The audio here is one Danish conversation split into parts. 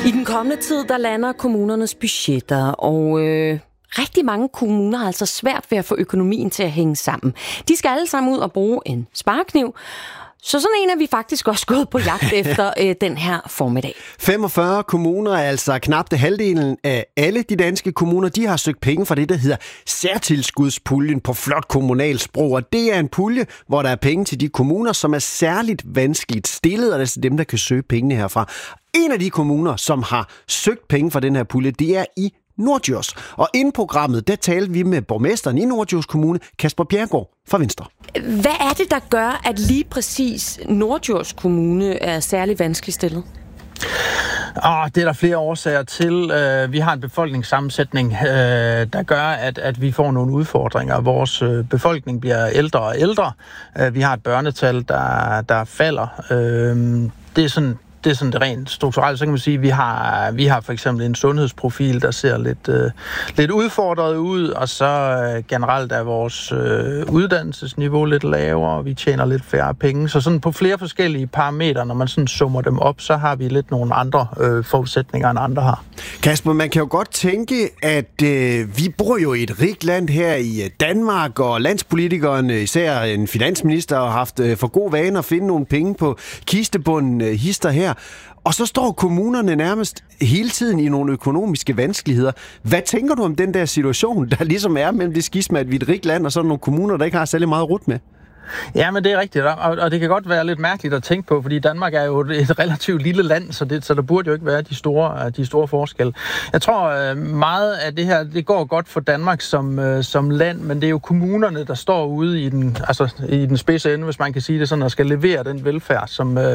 I den kommende tid, der lander kommunernes budgetter, og rigtig mange kommuner har altså svært ved at få økonomien til at hænge sammen. De skal alle sammen ud og bruge en sparekniv. Så sådan en er vi faktisk også gået på jagt efter den her formiddag. 45 kommuner, altså knap det halvdelen af alle de danske kommuner, de har søgt penge fra det, der hedder særtilskudspuljen på flot kommunalsprog. Og det er en pulje, hvor der er penge til de kommuner, som er særligt vanskeligt stillet, og det er dem, der kan søge pengene herfra. En af de kommuner, som har søgt penge fra den her pulje, det er i Norddjurs. Og inden programmet, der talte vi med borgmesteren i Norddjurs Kommune, Kasper Bjerregaard fra Venstre. Hvad er det, der gør, at lige præcis Norddjurs Kommune er særlig vanskeligt stillet? Det er der flere årsager til. Vi har en befolkningssammensætning, der gør, at vi får nogle udfordringer. Vores befolkning bliver ældre og ældre. Vi har et børnetal, der falder. Det er sådan det rent strukturelt. Så kan man sige, at vi har for eksempel en sundhedsprofil, der ser lidt udfordret ud, og så generelt er vores uddannelsesniveau lidt lavere, og vi tjener lidt færre penge. Så sådan på flere forskellige parametre, når man sådan summer dem op, så har vi lidt nogle andre forudsætninger, end andre har. Kasper, man kan jo godt tænke, at vi bor jo i et rigt land her i Danmark, og landspolitikerne, især en finansminister, har haft for god vane at finde nogle penge på kistebunden hister her. Og så står kommunerne nærmest hele tiden i nogle økonomiske vanskeligheder. Hvad tænker du om den der situation, der ligesom er mellem det skisma, at vi er et rigt land, og så nogle kommuner, der ikke har særlig meget rut med? Ja, men det er rigtigt, og det kan godt være lidt mærkeligt at tænke på, fordi Danmark er jo et relativt lille land, så der burde jo ikke være de store forskelle. Jeg tror meget af det her, det går godt for Danmark som land, men det er jo kommunerne, der står ude i den spidse ende, hvis man kan sige det sådan, og skal levere den velfærd,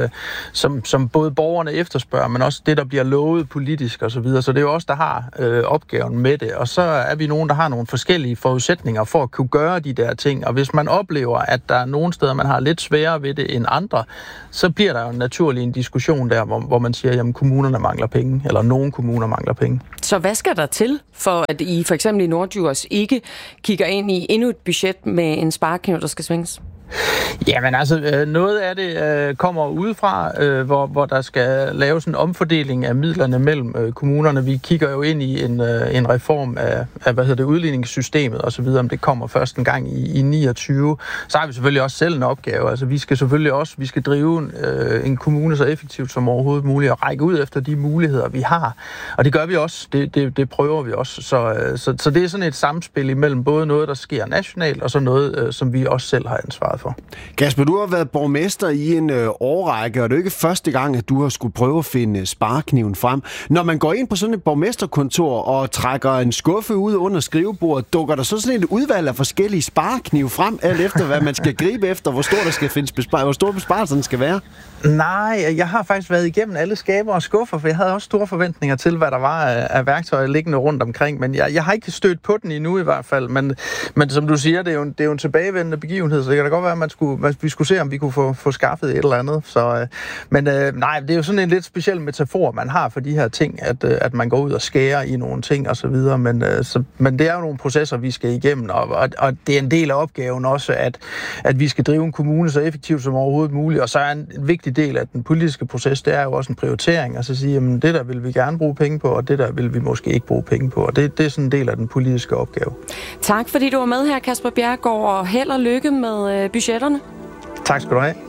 som både borgerne efterspørger, men også det, der bliver lovet politisk og så videre. Så det er jo os, der har opgaven med det, og så er vi nogen, der har nogle forskellige forudsætninger for at kunne gøre de der ting, og hvis man oplever, at der er nogle steder, man har lidt sværere ved det end andre, så bliver der jo naturligt en diskussion der, hvor man siger, jamen kommunerne mangler penge, eller nogle kommuner mangler penge. Så hvad skal der til, for at I for eksempel i Norddjurs ikke kigger ind i endnu et budget med en sparekniv, der skal svinges? Jamen altså, noget af det kommer udefra, hvor der skal laves en omfordeling af midlerne mellem kommunerne. Vi kigger jo ind i en reform af udligningssystemet og så videre, om det kommer først en gang i 29. Så har vi selvfølgelig også selv en opgave. Altså, vi skal drive en kommune så effektivt som overhovedet muligt og række ud efter de muligheder, vi har. Og det gør vi også. Det prøver vi også. Så det er sådan et samspil imellem både noget, der sker nationalt, og så noget, som vi også selv har ansvaret for. Kasper, du har været borgmester i en årrække, og det er jo ikke første gang, at du har skulle prøve at finde sparekniven frem. Når man går ind på sådan et borgmesterkontor og trækker en skuffe ud under skrivebordet, dukker der så sådan et udvalg af forskellige spareknive frem, alt efter hvad man skal gribe efter, hvor stor besparelserne skal være? Nej, jeg har faktisk været igennem alle skaber og skuffer, for jeg havde også store forventninger til, hvad der var af værktøjer liggende rundt omkring, men jeg har ikke stødt på den endnu i hvert fald, men som du siger, det er jo en tilbagevendende begivenhed, så det kan da godt være, at vi skulle se, om vi kunne få skaffet et eller andet. Nej, det er jo sådan en lidt speciel metafor, man har for de her ting, at man går ud og skærer i nogle ting og så videre, men det er jo nogle processer, vi skal igennem, og det er en del af opgaven også, at vi skal drive en kommune så effektivt som overhovedet muligt, og så er en vigtig del af den politiske proces, det er jo også en prioritering, og så sige, jamen det der vil vi gerne bruge penge på, og det der vil vi måske ikke bruge penge på, og det er sådan en del af den politiske opgave. Tak fordi du var med her, Kasper Bjerregaard, og held og lykke med budgetterne. Tak skal du have.